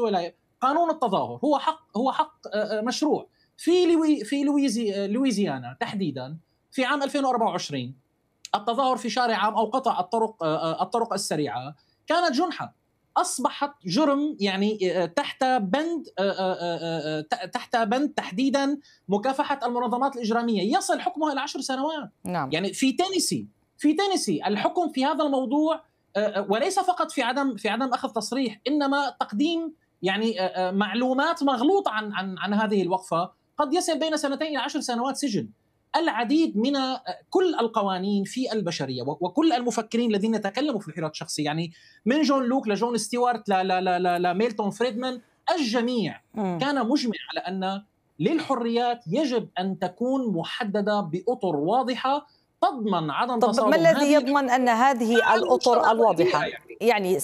الولاية. قانون التظاهر هو حق مشروع. في لويزيانا تحديدا في عام 2024 التظاهر في شارع عام أو قطع الطرق السريعة كانت جنحة، أصبحت جرم يعني تحت بند تحديدا مكافحة المنظمات الإجرامية، يصل حكمها إلى 10 سنوات. نعم. يعني في تينيسي الحكم في هذا الموضوع، وليس فقط في عدم أخذ تصريح، إنما تقديم يعني معلومات مغلوطة عن هذه الوقفة، قد يصل بين 2 إلى 10 سنوات سجن. العديد من كل القوانين في البشرية وكل المفكرين الذين تكلموا في الحريات الشخصية، يعني من جون لوك لجون ستيوارت لميلتون فريدمان، الجميع كان مجمع على أن للحريات يجب أن تكون محددة بأطر واضحة تضمن عدم تصادم. طب ما الذي يضمن أن هذه الأطر الواضحة؟ يعني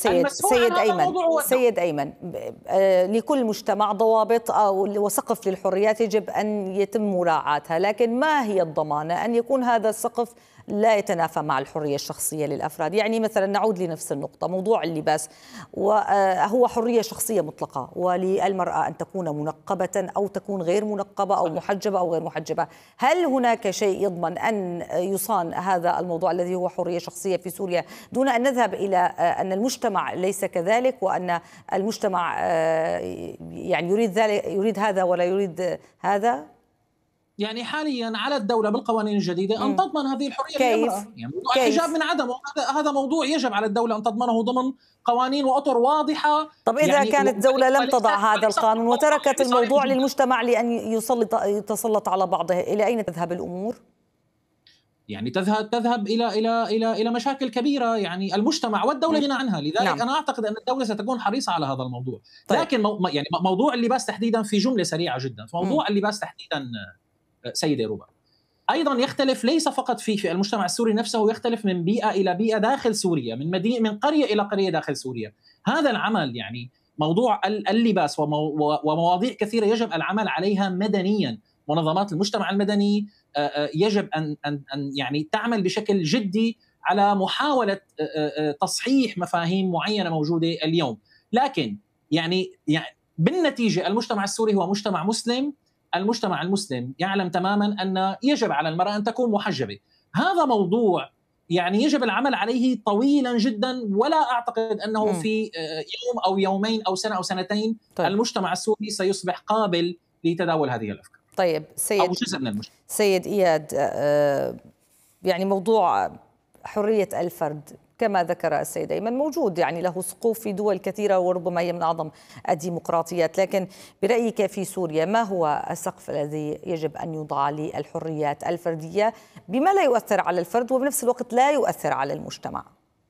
سيد أيمن، لكل مجتمع ضوابط أو وسقف للحريات يجب أن يتم مراعاتها، لكن ما هي الضمانة أن يكون هذا السقف لا يتنافى مع الحرية الشخصية للأفراد؟ يعني مثلا نعود لنفس النقطة، موضوع اللباس وهو حرية شخصية مطلقة، وللمرأة أن تكون منقبة أو تكون غير منقبة أو محجبة أو غير محجبة. هل هناك شيء يضمن أن يصان هذا الموضوع الذي هو حرية شخصية في سوريا دون أن نذهب إلى أن المجتمع ليس كذلك، وأن المجتمع يعني يريد هذا ولا يريد هذا؟ يعني حاليا على الدولة بالقوانين الجديدة أن تضمن هذه الحرية للمرأة. يعني موضوع الحجاب من عدمه هذا موضوع يجب على الدولة أن تضمنه ضمن قوانين وأطر واضحة. طب إذا يعني كانت الدولة لم تضع هذا القانون وتركت الموضوع للمجتمع لأن يتسلط على بعضه، إلى أين تذهب الأمور؟ يعني تذهب إلى مشاكل كبيرة، يعني المجتمع والدولة غنى عنها. لذلك نعم. أنا أعتقد أن الدولة ستكون حريصة على هذا الموضوع. طيب. لكن يعني موضوع اللباس تحديدا، في جملة سريعة جدا، موضوع اللباس تحديدا سيدة روبا أيضا يختلف، ليس فقط في المجتمع السوري نفسه، يختلف من بيئة إلى بيئة داخل سوريا، من قرية إلى قرية داخل سوريا. هذا العمل يعني موضوع اللباس ومواضيع كثيرة يجب العمل عليها مدنيا. منظمات المجتمع المدني يجب أن يعني تعمل بشكل جدي على محاولة تصحيح مفاهيم معينة موجودة اليوم. لكن يعني بالنتيجة المجتمع السوري هو مجتمع مسلم. المجتمع المسلم يعلم تماما أن يجب على المرأة أن تكون محجبة. هذا موضوع يعني يجب العمل عليه طويلا جدا، ولا أعتقد أنه في يوم أو يومين أو سنة أو سنتين المجتمع السوري سيصبح قابل لتداول هذه الأفكار. طيب سيد إياد، يعني موضوع حرية الفرد كما ذكر السيد أيمن موجود، يعني له سقوف في دول كثيرة وربما هي من أعظم الديمقراطيات، لكن برأيك في سوريا ما هو السقف الذي يجب أن يوضع للحريات الفردية بما لا يؤثر على الفرد وبنفس الوقت لا يؤثر على المجتمع؟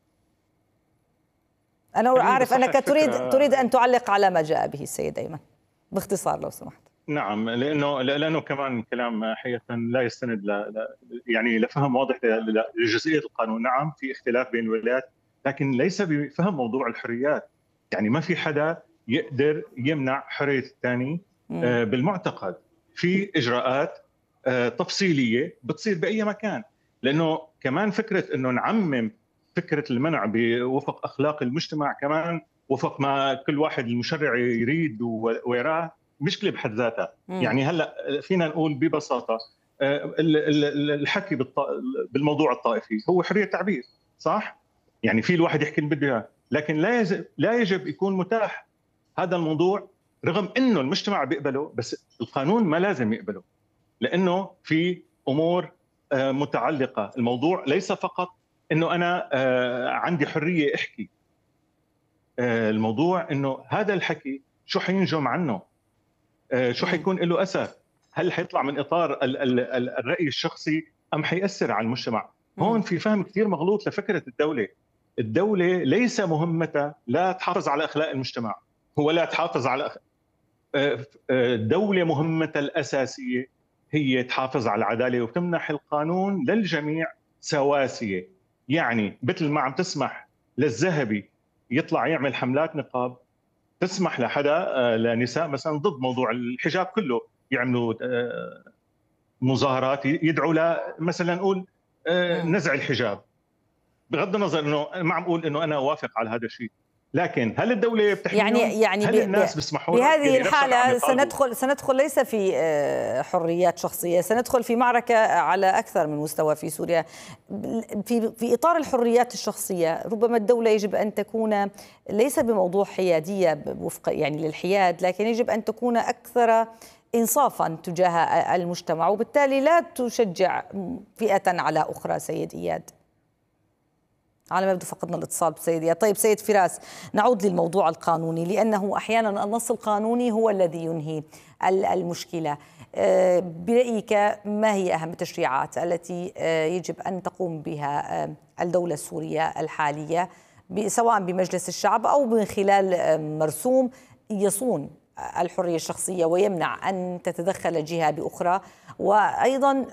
أنا أعرف أنك تريد أن تعلق على ما جاء به السيد أيمن باختصار لو سمحت. نعم، لأنه كمان كلام حقيقة لا يستند يعني لفهم واضح لجزئية القانون. نعم في اختلاف بين الولايات، لكن ليس بفهم موضوع الحريات. يعني ما في حدا يقدر يمنع حرية الثاني بالمعتقد. في إجراءات تفصيلية بتصير بأي مكان، لأنه كمان فكرة أنه نعمم فكرة المنع بوفق أخلاق المجتمع كمان وفق ما كل واحد المشرع يريد ويراه مشكلة بحد ذاتها. يعني هلا فينا نقول ببساطة الحكي بالموضوع الطائفي هو حرية تعبير، صح؟ يعني في الواحد يحكي اللي بده اياه، لكن لا يجب يكون متاح هذا الموضوع رغم انه المجتمع بيقبله، بس القانون ما لازم يقبله، لانه في امور متعلقة. الموضوع ليس فقط انه انا عندي حرية احكي، الموضوع انه هذا الحكي شو حينجم عنه، شو حيكون له أثر، هل حيطلع من إطار الرأي الشخصي أم حيأثر على المجتمع. هون في فهم كثير مغلوط لفكرة الدولة ليس مهمتها لا تحافظ على أخلاق المجتمع ولا تحافظ على الدولة مهمتها الأساسية هي تحافظ على العدالة وتمنح القانون للجميع سواسية. يعني مثل ما عم تسمح للذهبي يطلع يعمل حملات نقاب، تسمح لحدا لنساء مثلا ضد موضوع الحجاب كله يعملوا مظاهرات يدعوا مثلا نقول نزع الحجاب، بغض النظر انه ما عم اقول انه انا وافق على هذا الشيء، لكن هل الدولة بتحميهم؟ يعني هل الناس بيسمحوا بهذه الحالة سندخل ليس في حريات شخصية، سندخل في معركة على أكثر من مستوى في سوريا. في إطار الحريات الشخصية ربما الدولة يجب أن تكون ليس بموضوع حيادية وفق يعني للحياد، لكن يجب أن تكون أكثر إنصافا تجاه المجتمع، وبالتالي لا تشجع فئة على أخرى. سيد إياد، على ما يبدو فقدنا الاتصال بسيد إياد. طيب سيد فراس، نعود للموضوع القانوني، لأنه أحيانا النص القانوني هو الذي ينهي المشكلة. برأيك ما هي أهم التشريعات التي يجب أن تقوم بها الدولة السورية الحالية، سواء بمجلس الشعب أو من خلال مرسوم يصون الحرية الشخصية ويمنع أن تتدخل جهة بأخرى، وأيضا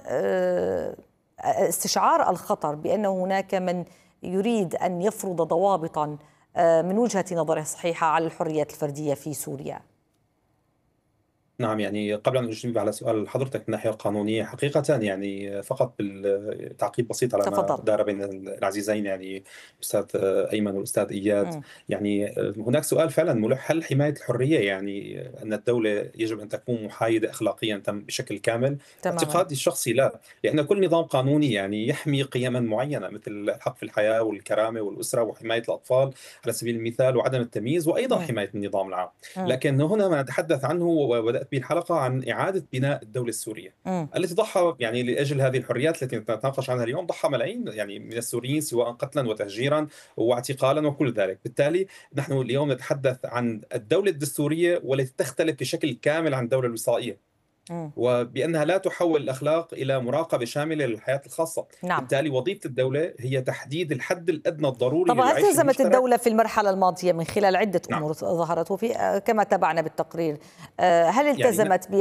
استشعار الخطر بأن هناك من يريد أن يفرض ضوابطا من وجهة نظره صحيحة على الحريات الفردية في سوريا؟ نعم، يعني قبل أن أجيب على سؤال حضرتك من الناحية القانونية، حقيقة يعني فقط بالتعقيب بسيط على ما دار بين العزيزين، يعني الأستاذ أيمن والأستاذ إياد. يعني هناك سؤال فعلا ملح: هل حماية الحرية يعني أن الدولة يجب أن تكون محايدة أخلاقيا بشكل كامل؟ اعتقادي الشخصي لا، لأن كل نظام قانوني يعني يحمي قيما معينة مثل الحق في الحياة والكرامة والأسرة وحماية الأطفال على سبيل المثال وعدم التمييز، وأيضا حماية النظام العام. لكن هنا ما نتحدث عنه وبدأت به الحلقة عن إعادة بناء الدولة السورية التي ضحى يعني لأجل هذه الحريات التي نتناقش عنها اليوم، ضحى ملايين يعني من السوريين سواء قتلا وتهجيرا واعتقالا وكل ذلك. بالتالي نحن اليوم نتحدث عن الدولة الدستورية والتي تختلف بشكل كامل عن الدولة الوصائية، وبأنها لا تحول الأخلاق إلى مراقبة شاملة للحياة الخاصة. بالتالي وظيفة الدولة هي تحديد الحد الأدنى الضروري. طبعا هل التزمت الدولة في المرحلة الماضية من خلال عدة أمور ظهرت وفي كما تابعنا بالتقرير، هل التزمت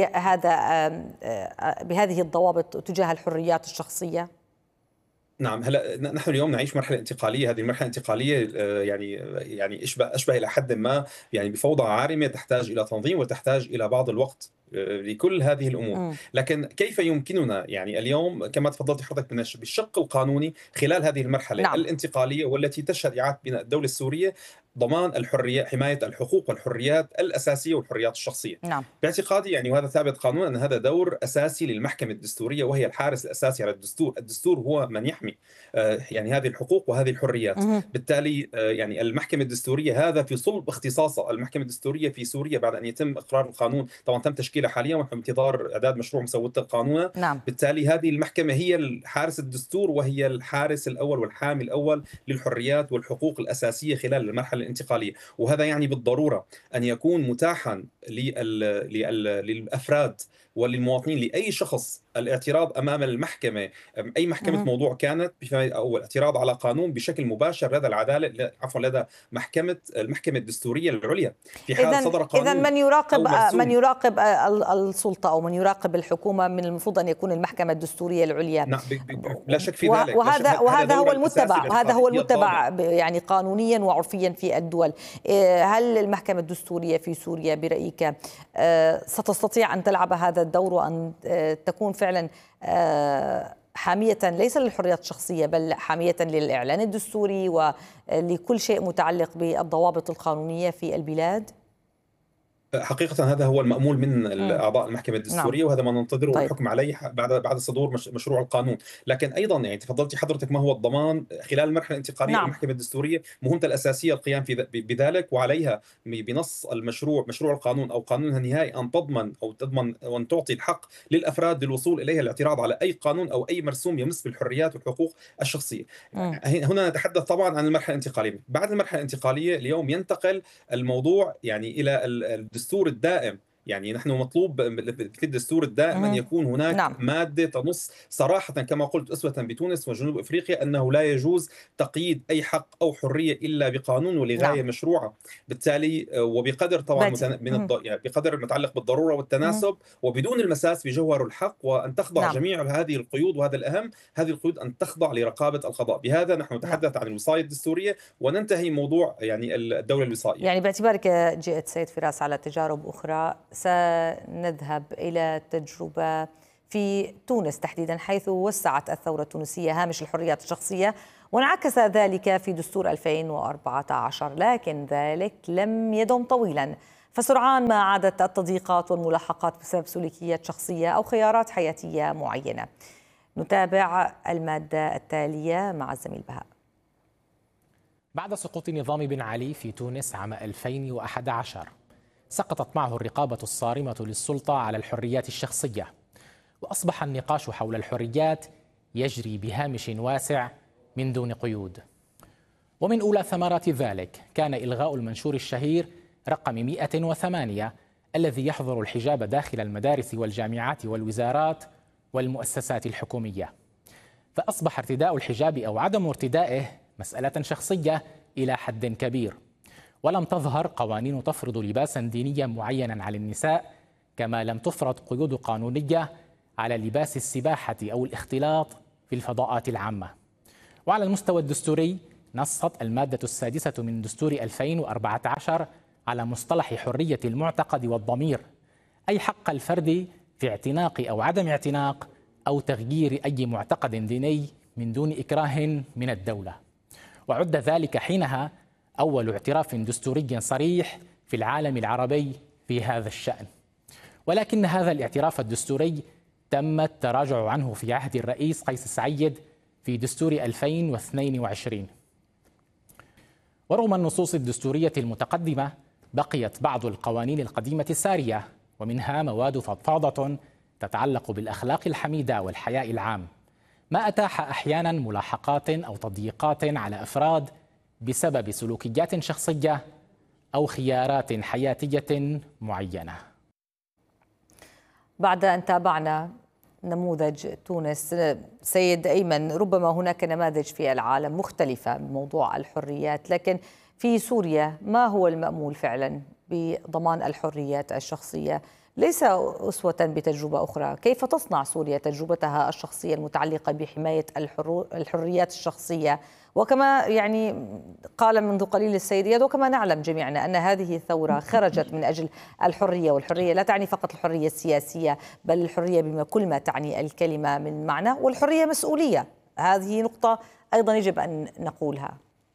بهذه الضوابط تجاه الحريات الشخصية؟ نعم، هلا نحن اليوم نعيش مرحله انتقاليه. هذه المرحله الانتقاليه يعني اشبه الى حد ما يعني بفوضى عارمه تحتاج الى تنظيم وتحتاج الى بعض الوقت لكل هذه الامور. لكن كيف يمكننا يعني اليوم كما تفضلت حضرتك بالشق القانوني خلال هذه المرحله الانتقاليه والتي تشهد اعاده بناء الدوله السوريه ضمان الحريه، حمايه الحقوق والحريات الاساسيه والحريات الشخصيه. باعتقادي يعني وهذا ثابت قانونا ان هذا دور اساسي للمحكمه الدستوريه وهي الحارس الاساسي على الدستور. الدستور هو من يحمي يعني هذه الحقوق وهذه الحريات. بالتالي يعني المحكمة الدستورية هذا في صلب اختصاصها. المحكمة الدستورية في سوريا بعد أن يتم إقرار القانون، طبعا تم تشكيلها حاليا ونحن بانتظار إعداد مشروع مسودة القانون. بالتالي هذه المحكمة هي الحارس الدستور وهي الحارس الأول والحامي الأول للحريات والحقوق الأساسية خلال المرحلة الانتقالية. وهذا يعني بالضرورة أن يكون متاحا للأفراد وللمواطنين لأي شخص الاعتراض أمام المحكمة، أي محكمة موضوع كانت، أو الاعتراض على قانون بشكل مباشر لدى العدالة لدى المحكمة الدستورية العليا في حال صدر قانون. إذن من يراقب السلطة أو من يراقب الحكومة من المفروض أن يكون المحكمة الدستورية العليا. نعم لا شك في ذلك. وهذا هو المتبع يعني قانونيا وعرفيا في الدول. هل المحكمة الدستورية في سوريا برأيك ستستطيع أن تلعب هذا الدور وأن تكون فعلا حامية ليس للحريات الشخصية بل حامية للإعلان الدستوري ولكل شيء متعلق بالضوابط القانونية في البلاد؟ حقيقة هذا هو المأمول من أعضاء المحكمة الدستورية. وهذا ما ننتظره الحكم عليه بعد صدور مشروع القانون. لكن أيضا يعني تفضلتي حضرتك ما هو الضمان خلال المرحلة الانتقالية. المحكمة الدستورية مهمتها الأساسية القيام بذلك، وعليها بنص مشروع القانون أو قانونها النهائي أن تضمن وأن تعطي الحق للأفراد للوصول إليها الاعتراض على أي قانون أو أي مرسوم يمس بالحريات والحقوق الشخصية. هنا نتحدث طبعا عن المرحلة الانتقالية. بعد المرحلة الانتقالية اليوم ينتقل الموضوع يعني إلى الدستور الدائم. يعني نحن مطلوب في الدستور الدائم أن يكون هناك مادة تنص صراحة كما قلت أسوة بتونس وجنوب أفريقيا أنه لا يجوز تقييد أي حق أو حرية إلا بقانون ولغاية مشروعة. بالتالي وبقدر طبعا بقدر المتعلق بالضرورة والتناسب وبدون المساس بجوهر الحق، وأن تخضع جميع هذه القيود، وهذا الأهم، هذه القيود أن تخضع لرقابة القضاء. بهذا نحن نتحدث عن الوصاية الدستورية وننتهي موضوع يعني الدولة الوصائية. يعني باعتبارك جئت سيد فراس على تجارب أخرى، سنذهب إلى تجربة في تونس تحديدا، حيث وسعت الثورة التونسية هامش الحريات الشخصية وانعكس ذلك في دستور 2014، لكن ذلك لم يدم طويلا، فسرعان ما عادت التضييقات والملاحقات بسبب سلوكيات شخصية أو خيارات حياتية معينة. نتابع المادة التالية مع الزميل بهاء. بعد سقوط نظام بن علي في تونس عام 2011 سقطت معه الرقابة الصارمة للسلطة على الحريات الشخصية، وأصبح النقاش حول الحريات يجري بهامش واسع من دون قيود. ومن أولى ثمرات ذلك كان إلغاء المنشور الشهير رقم 108 الذي يحظر الحجاب داخل المدارس والجامعات والوزارات والمؤسسات الحكومية، فأصبح ارتداء الحجاب أو عدم ارتدائه مسألة شخصية إلى حد كبير، ولم تظهر قوانين تفرض لباسا دينيا معينا على النساء، كما لم تفرض قيود قانونية على لباس السباحة أو الاختلاط في الفضاءات العامة. وعلى المستوى الدستوري نصت المادة السادسة من دستور 2014 على مصطلح حرية المعتقد والضمير، أي حق الفرد في اعتناق أو عدم اعتناق أو تغيير أي معتقد ديني من دون إكراه من الدولة. وعد ذلك حينها أول اعتراف دستوري صريح في العالم العربي في هذا الشأن. ولكن هذا الاعتراف الدستوري تم التراجع عنه في عهد الرئيس قيس سعيد في دستور 2022. ورغم النصوص الدستورية المتقدمة بقيت بعض القوانين القديمة سارية، ومنها مواد فضفاضة تتعلق بالأخلاق الحميدة والحياء العام، ما أتاح أحيانا ملاحقات أو تضييقات على أفراد بسبب سلوكيات شخصية أو خيارات حياتية معينة. بعد أن تابعنا نموذج تونس سيد أيمن، ربما هناك نماذج في العالم مختلفة بموضوع الحريات، لكن في سوريا ما هو المأمول فعلا بضمان الحريات الشخصية؟ ليس أسوة بتجربة أخرى. كيف تصنع سوريا تجربتها الشخصية المتعلقة بحماية الحريات الشخصية؟ وكما يعني قال منذ قليل السيد إياد، وكما نعلم جميعا أن هذه الثورة خرجت من أجل الحرية، والحرية لا تعني فقط الحرية السياسية، بل الحرية بما كل ما تعني الكلمة من معنى، والحرية مسؤولية. هذه نقطة أيضا يجب أن نقولها.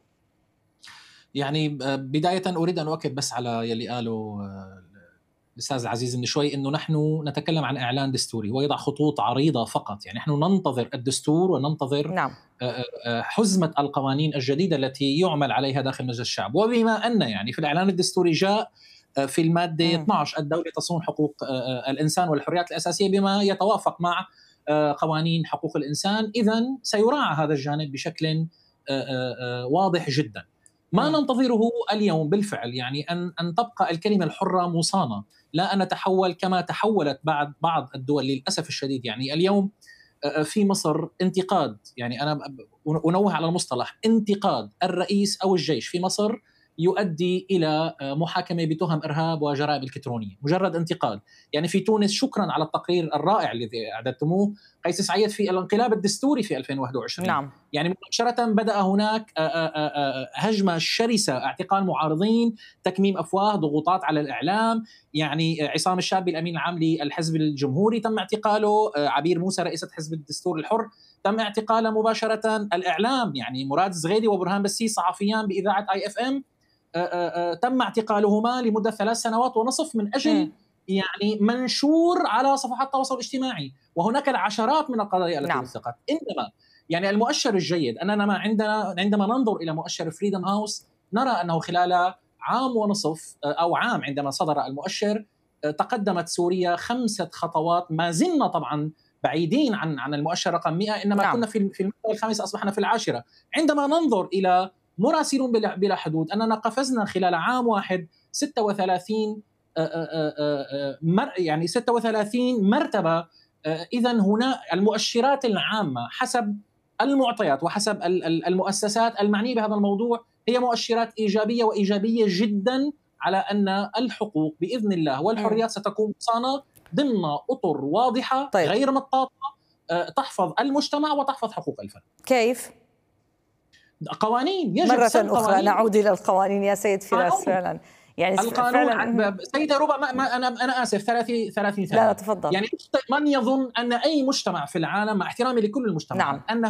يعني بداية أريد أن أؤكد بس على يلي قاله الأستاذ العزيز من شوي، أنه نحن نتكلم عن إعلان دستوري ويضع خطوط عريضة فقط. يعني نحن ننتظر الدستور وننتظر نعم. حزمة القوانين الجديدة التي يعمل عليها داخل مجلس الشعب. وبما أن يعني في الإعلان الدستوري جاء في المادة 12 الدولة تصون حقوق الإنسان والحريات الأساسية بما يتوافق مع قوانين حقوق الإنسان، إذن سيراعى هذا الجانب بشكل واضح جدا. ما ننتظره اليوم بالفعل يعني أن تبقى الكلمة الحرة مصانة، لا أن نتحول كما تحولت بعض الدول للأسف الشديد. يعني اليوم في مصر انتقاد، يعني أنا أنوه على المصطلح انتقاد الرئيس أو الجيش في مصر يؤدي إلى محاكمة بتهم إرهاب وجرائم إلكترونية، مجرد انتقاد. يعني في تونس شكرا على التقرير الرائع الذي أعددتموه قيس سعيد في الانقلاب الدستوري في 2021. نعم. يعني مباشرة بدأ هناك هجمة شرسة، اعتقال معارضين، تكميم أفواه، ضغوطات على الإعلام. يعني عصام الشابي الأمين العام للحزب الجمهوري تم اعتقاله، عبير موسى رئيسة حزب الدستور الحر تم اعتقاله مباشرة، الإعلام يعني مراد الزغيدي وبرهان بسيس صحفيان بإذاعة IFM تم اعتقالهما لمدة 3 سنوات ونصف من أجل يعني منشور على صفحات التواصل الاجتماعي. وهناك العشرات من القضايا التي وثقت. إنما يعني المؤشر الجيد أننا عندما ننظر إلى مؤشر فريدم هاوس نرى أنه خلال عام ونصف أو عام عندما صدر المؤشر تقدمت سوريا 5 خطوات. ما زلنا طبعا بعيدين عن المؤشر رقم 100، إنما كنا في المرتبة الخامسة، أصبحنا في العاشرة. عندما ننظر إلى مراسلون بلا حدود أننا قفزنا خلال عام واحد 36 يعني 36 مرتبة. إذن هنا المؤشرات العامة حسب المعطيات وحسب المؤسسات المعنية بهذا الموضوع هي مؤشرات إيجابية وإيجابية جدا على أن الحقوق بإذن الله والحريات ستكون مصانة ضمن أطر واضحة غير مطاطة تحفظ المجتمع وتحفظ حقوق الفرد. كيف؟ قوانين يجب مرة أخرى نعود إلى القوانين يا سيد فراس. فعلا يعني القانون سيدة ربما أنا آسف 30 ثانية. لا تفضل. يعني من يظن أن أي مجتمع في العالم، مع احترامي لكل المجتمعات، نعم. أنها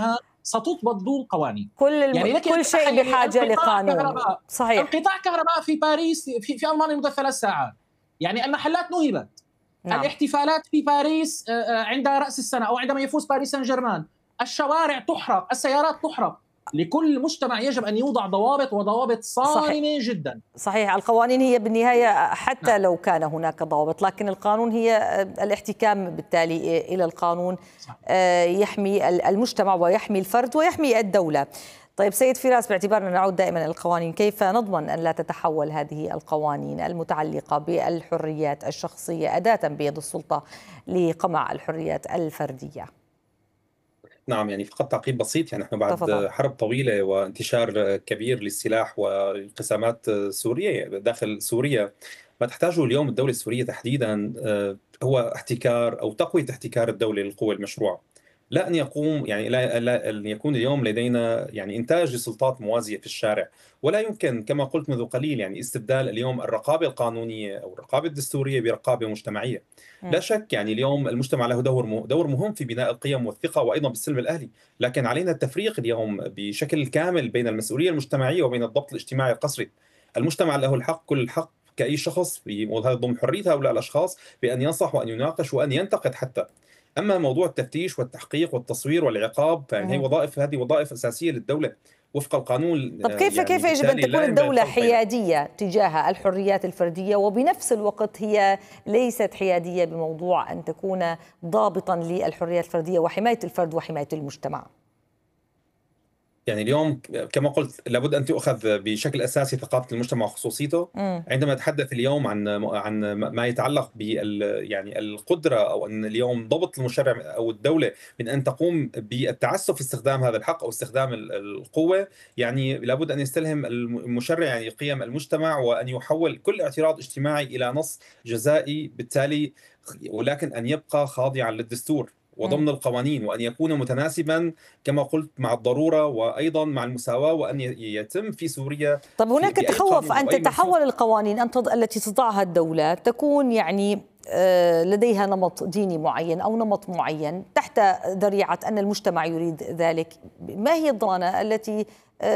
ستضبط دون قوانين. يعني كل شيء بحاجه لقانون. صحيح. انقطاع كهرباء في باريس في المانيا مدة 3 ساعات، يعني المحلات نهبت. نعم. الاحتفالات في باريس عند رأس السنة أو عندما يفوز باريس سان جيرمان، الشوارع تحرق، السيارات تحرق. لكل مجتمع يجب أن يوضع ضوابط، وضوابط صارمة جدا. صحيح. القوانين هي بالنهاية حتى لو كان هناك ضوابط، لكن القانون هي الاحتكام بالتالي إلى القانون يحمي المجتمع ويحمي الفرد ويحمي الدولة. طيب سيد فراس، باعتبارنا نعود دائما إلى القوانين، كيف نضمن أن لا تتحول هذه القوانين المتعلقة بالحريات الشخصية أداة بيد السلطة لقمع الحريات الفردية؟ نعم، يعني فقط تعقيب بسيط. يعني نحن بعد حرب طويلة وانتشار كبير للسلاح والانقسامات سوريا داخل سوريا، ما تحتاجه اليوم الدولة السورية تحديدا هو احتكار أو تقوية احتكار الدولة للقوى المشروعة، لا أن يقوم يعني لا أن يكون اليوم لدينا يعني إنتاج لسلطات موازية في الشارع. ولا يمكن كما قلت منذ قليل يعني استبدال اليوم الرقابة القانونية أو الرقابة الدستورية برقابة مجتمعية. لا شك يعني اليوم المجتمع له دور مهم في بناء القيم والثقة وأيضا بالسلم الأهلي، لكن علينا التفريق اليوم بشكل كامل بين المسؤولية المجتمعية وبين الضبط الاجتماعي القسري. المجتمع له الحق، كل الحق كأي شخص، وهذا ضمن حرية هؤلاء الأشخاص، بأن ينصح وأن يناقش وأن ينتقد حتى. أما موضوع التفتيش والتحقيق والتصوير والعقاب فهي هذه وظائف أساسية للدولة وفق القانون. طب كيف يجب أن تكون الدولة حيادية تجاه الحريات الفردية وبنفس الوقت هي ليست حيادية بموضوع أن تكون ضابطا للحريات الفردية وحماية الفرد وحماية المجتمع؟ يعني اليوم كما قلت لابد ان تؤخذ بشكل اساسي ثقافه المجتمع وخصوصيته. عندما نتحدث اليوم عن ما يتعلق يعني القدره او ان اليوم ضبط المشرع او الدوله من ان تقوم بالتعسف في استخدام هذا الحق او استخدام القوه، يعني لابد ان يستلهم المشرع يعني قيم المجتمع وان يحول كل اعتراض اجتماعي الى نص جزائي بالتالي، ولكن ان يبقى خاضعا للدستور وضمن القوانين، وأن يكون متناسبا كما قلت مع الضرورة وأيضا مع المساواة، وأن يتم في سوريا. طب هناك تخوف أن تتحول القوانين التي تضعها الدولة تكون يعني لديها نمط ديني معين أو نمط معين تحت ذريعة أن المجتمع يريد ذلك. ما هي الضمانة التي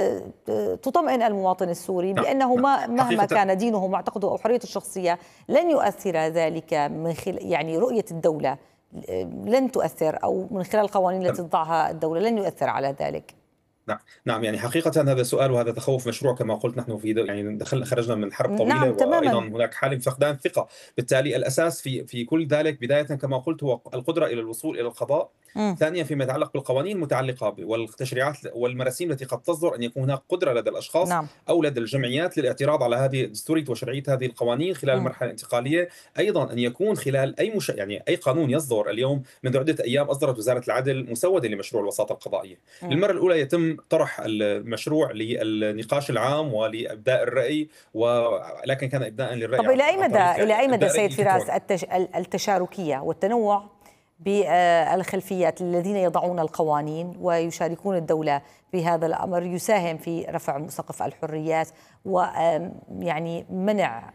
تطمئن المواطن السوري بأنه مهما كان دينه ومعتقده أو حريته الشخصية لن يؤثر ذلك من خلال يعني رؤية الدولة لن تؤثر، أو من خلال القوانين التي تضعها الدولة لن يؤثر على ذلك؟ نعم يعني حقيقة هذا سؤال وهذا تخوف مشروع. كما قلت نحن في يعني خرجنا من حرب طويلة. نعم وأيضا هناك حالة من فقدان الثقة، بالتالي الأساس في كل ذلك بداية كما قلت هو القدرة إلى الوصول إلى القضاء. ثانيا فيما يتعلق بالقوانين المتعلقة والتشريعات والمراسيم التي قد تصدر أن يكون هناك قدرة لدى الأشخاص أو لدى الجمعيات للاعتراض على هذه دستورية وشرعية هذه القوانين خلال المرحلة الانتقالية. أيضا أن يكون خلال يعني أي قانون يصدر اليوم. منذ عدة أيام أصدرت وزارة العدل مسودة لمشروع الوساطة القضائية. للمرة الأولى يتم طرح المشروع للنقاش العام ولإبداء الرأي، ولكن كان إبداء للرأي. طب إلى أي مدى سيد فراس التشاركية والتنوع بالخلفيات الذين يضعون القوانين ويشاركون الدولة في هذا الأمر يساهم في رفع سقف الحريات ويعني منع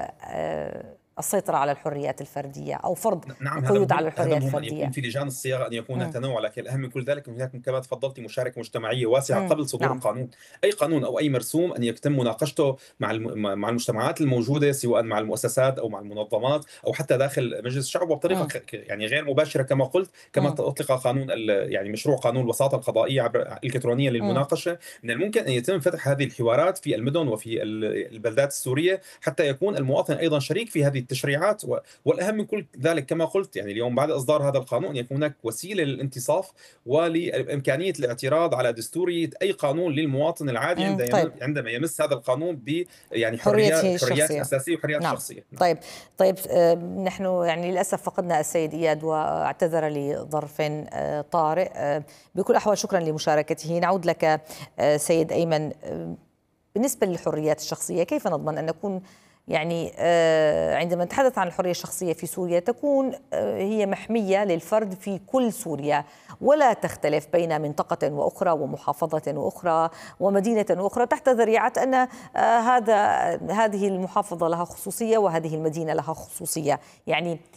السيطرة على الحريات الفردية أو فرض قيود على الحريات الفردية؟ أن يكون في لجان الصياغة أن يكون تنوع، لكن الأهم من كل ذلك هناك كما تفضلتي مشاركة مجتمعية واسعة قبل صدور القانون. أي قانون أو أي مرسوم أن يتم مناقشته مع المجتمعات الموجودة، سواء مع المؤسسات أو مع المنظمات أو حتى داخل مجلس الشعب، وبطريقة يعني غير مباشرة كما قلت. كما أطلق قانون يعني مشروع قانون الوساطة القضائية عبر الإلكترونية للمناقشة، من الممكن أن يتم فتح هذه الحوارات في المدن وفي البلدات السورية حتى يكون المواطن أيضا شريك في هذه التشريعات. والأهم من كل ذلك كما قلت يعني اليوم بعد إصدار هذا القانون يكون هناك وسيلة للانتصاف ولإمكانية الاعتراض على دستورية أي قانون للمواطن العادي عندما يمس هذا القانون ب يعني حريات أساسية وحريات شخصية. طيب نحن يعني للأسف فقدنا السيد إياد واعتذر لظرف طارئ. بكل أحوال شكرا لمشاركته. نعود لك سيد أيمن، بالنسبة للحريات الشخصية كيف نضمن أن نكون يعني عندما نتحدث عن الحرية الشخصية في سوريا تكون هي محمية للفرد في كل سوريا ولا تختلف بين منطقة وأخرى ومحافظة وأخرى ومدينة وأخرى تحت ذريعة أن هذه المحافظة لها خصوصية وهذه المدينة لها خصوصية؟ يعني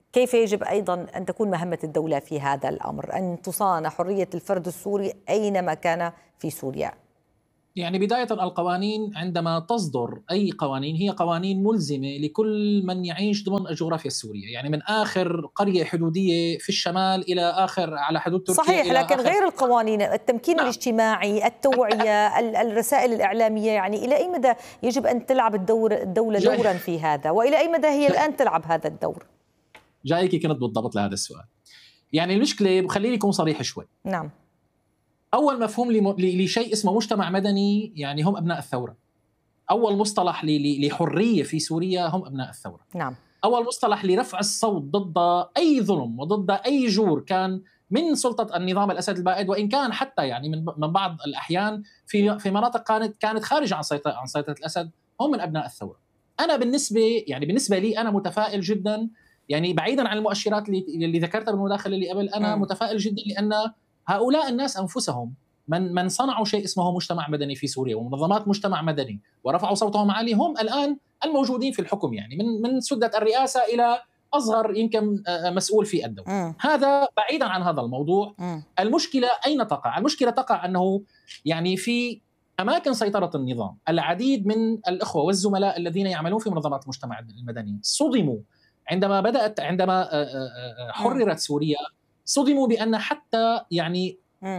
كيف يجب أيضا أن تكون مهمة الدولة في هذا الأمر، أن تصان حرية الفرد السوري أينما كان في سوريا؟ يعني بداية القوانين عندما تصدر أي قوانين هي قوانين ملزمة لكل من يعيش ضمن الجغرافيا السورية، يعني من آخر قرية حدودية في الشمال إلى آخر على حدود تركيا. صحيح، لكن غير القوانين، التمكين نعم. الاجتماعي، التوعية، الرسائل الإعلامية، يعني إلى أي مدى يجب أن تلعب الدولة دورا في هذا، وإلى أي مدى هي الآن تلعب هذا الدور؟ جايكي كنت بالضبط لهذا السؤال. يعني المشكلة خليني أكون صريح شوي. نعم. أول مفهوم لشيء اسمه مجتمع مدني يعني هم أبناء الثورة. أول مصطلح لحرية في سوريا هم أبناء الثورة. نعم. أول مصطلح لرفع الصوت ضد أي ظلم وضد أي جور كان من سلطة النظام الأسد البائد، وإن كان حتى يعني من بعض الأحيان في مناطق كانت خارجة عن سيطرة الأسد، هم من أبناء الثورة. أنا بالنسبة لي أنا متفائل جدا، يعني بعيدا عن المؤشرات اللي ذكرتها بالمداخلة اللي قبل، أنا متفائل جدا لأن هؤلاء الناس أنفسهم من صنعوا شيء اسمه مجتمع مدني في سوريا ومنظمات مجتمع مدني ورفعوا صوتهم عالي، هم الآن الموجودين في الحكم، يعني من سدة الرئاسة إلى أصغر يمكن مسؤول في الدولة. هذا بعيدا عن هذا الموضوع. المشكلة أين تقع؟ المشكلة تقع أنه يعني في أماكن سيطرة النظام العديد من الأخوة والزملاء الذين يعملون في منظمات المجتمع المدني صدموا عندما حررت سوريا، صدموا بأن حتى يعني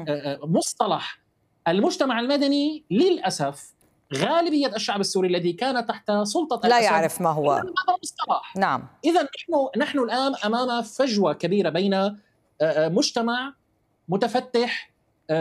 مصطلح المجتمع المدني للأسف غالبية الشعب السوري الذي كان تحت سلطة لا يعرف ما هو هذا المصطلح. نعم. إذن نحن الآن أمام فجوة كبيرة بين مجتمع متفتح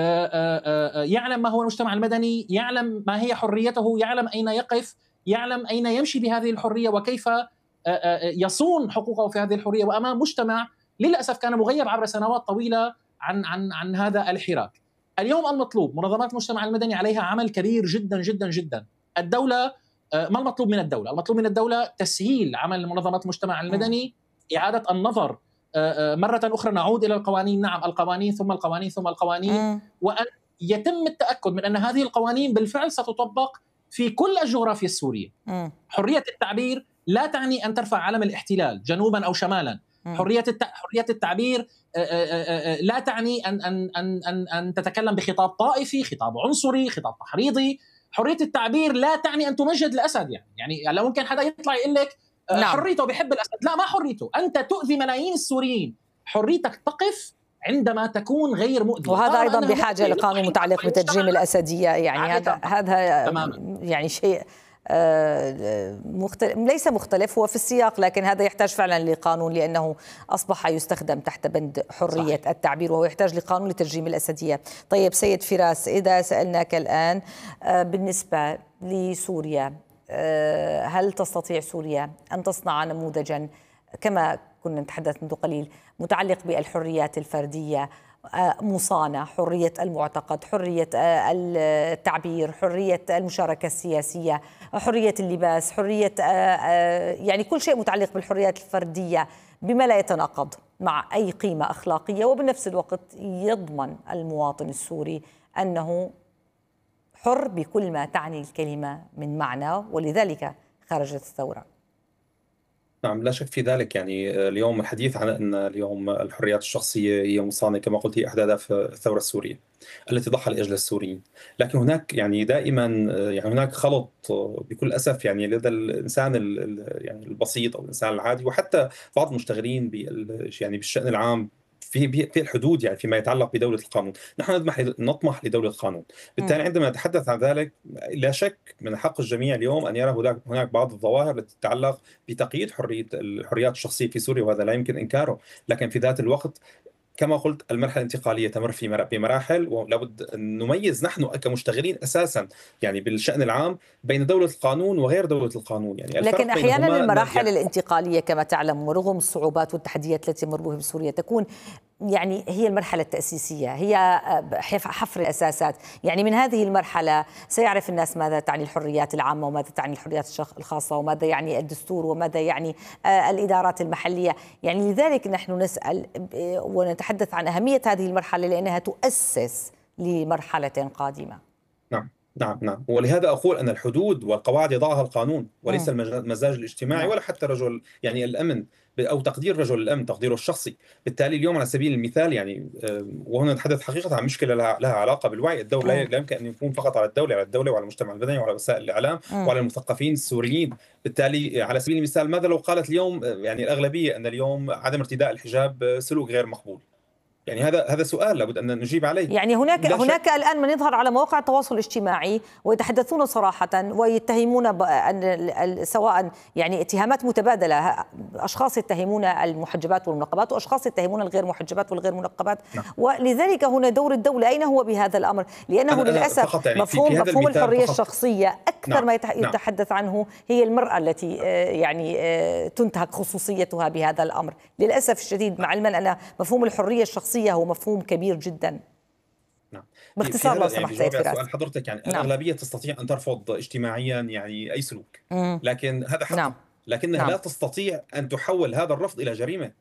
يعلم ما هو المجتمع المدني، يعلم ما هي حريته، يعلم أين يقف، يعلم أين يمشي بهذه الحرية وكيف يصون حقوقه في هذه الحرية، وأمام مجتمع للأسف كان مغيب عبر سنوات طويلة عن هذا الحراك. اليوم المطلوب منظمات المجتمع المدني عليها عمل كبير جدا جدا جدا. الدولة ما المطلوب من الدولة؟ المطلوب من الدولة تسهيل عمل منظمات المجتمع المدني، إعادة النظر مرة أخرى، نعود إلى القوانين، نعم القوانين ثم القوانين ثم القوانين، وأن يتم التأكد من أن هذه القوانين بالفعل ستطبق في كل الجغرافيا السورية. حرية التعبير لا تعني أن ترفع علم الاحتلال جنوبا أو شمالا. حرية التعبير لا تعني أن تتكلم بخطاب طائفي، خطاب عنصري، خطاب تحريضي. حرية التعبير لا تعني أن تمجد الأسد. يعني لو ممكن حدا يطلع يقول لك حريته بيحب الأسد، لا ما حريته، أنت تؤذي ملايين السوريين. حريتك تقف عندما تكون غير مؤذي. وهذا أيضا بحاجة لقانون متعلق بترجيم الأسدية، يعني هذا يعني شيء ليس مختلف، هو في السياق، لكن هذا يحتاج فعلا لقانون لأنه أصبح يستخدم تحت بند حرية صحيح. التعبير، وهو يحتاج لقانون لترجيم الأسدية. طيب سيد فراس، إذا سألناك الآن بالنسبة لسوريا، هل تستطيع سوريا أن تصنع نموذجا كما كنا نتحدث منذ قليل متعلق بالحريات الفردية مصانة، حرية المعتقد، حرية التعبير، حرية المشاركة السياسية، حرية اللباس، حرية يعني كل شيء متعلق بالحريات الفردية بما لا يتناقض مع أي قيمة أخلاقية، وبنفس الوقت يضمن المواطن السوري أنه حر بكل ما تعني الكلمة من معنى، ولذلك خرجت الثورة؟ نعم لا شك في ذلك. يعني اليوم الحديث عن أن اليوم الحريات الشخصية هي مصانة كما قلت، هي أحد أهداف الثورة السورية التي ضحى لأجل السوريين، لكن هناك يعني دائما يعني هناك خلط بكل أسف يعني لدى الإنسان يعني البسيط أو الإنسان العادي، وحتى بعض المشتغلين يعني بالشأن العام في الحدود، يعني فيما يتعلق بدولة القانون. نحن نطمح لدولة القانون، بالتالي عندما نتحدث عن ذلك لا شك من حق الجميع اليوم أن يرى هناك بعض الظواهر التي تتعلق بتقييد الحريات الشخصية في سوريا، وهذا لا يمكن إنكاره، لكن في ذات الوقت كما قلت المرحلة الانتقالية تمر بمراحل، ولابد أن نميز نحن كمشتغلين أساسا يعني بالشأن العام بين دولة القانون وغير دولة القانون. يعني لكن أحيانا المراحل الانتقالية كما تعلم ورغم الصعوبات والتحديات التي تمر بها بسوريا تكون يعني هي المرحلة التأسيسية، هي حفر الأساسات. يعني من هذه المرحلة سيعرف الناس ماذا تعني الحريات العامة وماذا تعني الحريات الخاصة وماذا يعني الدستور وماذا يعني الإدارات المحلية. يعني لذلك نحن نسأل ونتحدث عن أهمية هذه المرحلة لأنها تؤسس لمرحلة قادمة. نعم نعم، ولهذا أقول أن الحدود والقواعد يضعها القانون وليس المزاج الاجتماعي ولا حتى رجل يعني الأمن أو تقدير رجل الأمن تقديره الشخصي. بالتالي اليوم على سبيل المثال يعني وهنا نتحدث حقيقة عن مشكلة لها علاقة بالوعي. الدور لا يمكن أن يكون فقط على الدولة وعلى المجتمع المدني وعلى وسائل الإعلام وعلى المثقفين السوريين. بالتالي على سبيل المثال ماذا لو قالت اليوم يعني الأغلبية أن اليوم عدم ارتداء الحجاب سلوك غير مقبول؟ يعني هذا سؤال لابد أن نجيب عليه. يعني هناك الآن من يظهر على مواقع التواصل الاجتماعي ويتحدثون صراحة ويتهمون سواء يعني اتهامات متبادلة، أشخاص يتهمون المحجبات والمنقبات وأشخاص يتهمون الغير محجبات والغير منقبات. ولذلك هنا دور الدولة أين هو بهذا الأمر؟ لأنه للأسف يعني مفهوم الحرية الشخصية أكثر ما يتحدث عنه هي المرأة التي يعني تنتهك خصوصيتها بهذا الأمر للأسف الشديد، مع علما أن مفهوم الحرية الشخصية هو مفهوم كبير جدا. نعم. باختصار لو سمحت سيد فراس. سؤال حضرتك يعني الأغلبية تستطيع أن ترفض اجتماعيا يعني أي سلوك، لكن هذا حق، لكنها لا تستطيع أن تحول هذا الرفض إلى جريمة.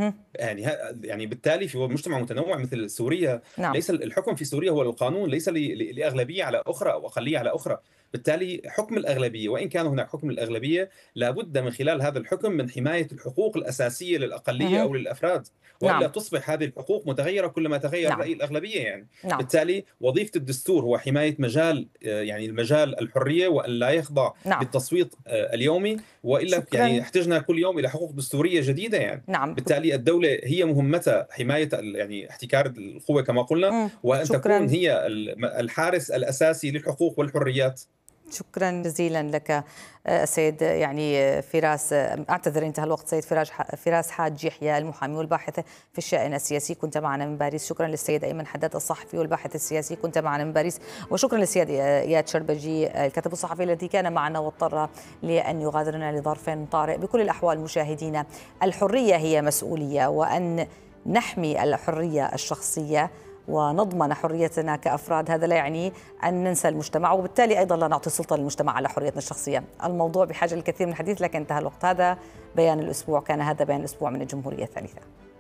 يعني بالتالي في مجتمع متنوع مثل سوريا ليس الحكم في سوريا هو القانون، ليس لأغلبية على أخرى أو أقلية على أخرى. بالتالي حكم الأغلبية وإن كان هناك حكم الأغلبية لابد من خلال هذا الحكم من حماية الحقوق الأساسية للأقلية أو للأفراد، وإلا تصبح هذه الحقوق متغيرة كلما تغير رأي الأغلبية يعني. بالتالي وظيفة الدستور هو حماية مجال يعني المجال الحرية وأن لا يخضع للتصويت اليومي، وإلا يعني احتجنا كل يوم إلى حقوق دستورية جديدة يعني. بالتالي الدولة هي مهمتها حماية يعني احتكار القوة كما قلنا، وأن تكون هي الحارس الأساسي للحقوق والحريات. شكرا جزيلا لك سيد يعني فراس، اعتذر انتهى الوقت، سيد فراس حاج يحيى المحامي والباحث في الشأن السياسي كنت معنا من باريس. شكرا للسيد أيمن حداد الصحفي والباحث السياسي كنت معنا من باريس، وشكرا للسيد إياد شربجي الكاتب الصحفي الذي كان معنا واضطر لأن يغادرنا لظرف طارئ. بكل الأحوال مشاهدينا، الحرية هي مسؤولية، وأن نحمي الحرية الشخصية ونضمن حريتنا كأفراد هذا لا يعني أن ننسى المجتمع، وبالتالي أيضا لا نعطي سلطة للمجتمع على حريتنا الشخصية. الموضوع بحاجة للكثير من الحديث، لكن انتهى الوقت. هذا بيان الأسبوع، كان هذا بيان الأسبوع من الجمهورية الثالثة.